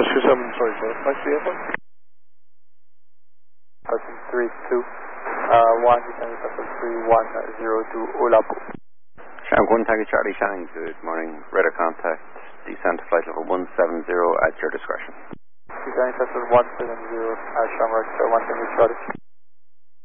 Rescue 7, sorry, flight to the airport. Person 32, 1, descending vessel 3102, Ulapu. Shanghai 1, Tango Charlie Shang, good morning. Radar contact, descent to flight level 170 at your discretion. Descending vessel 170, Shanghai 1, Tango Charlie.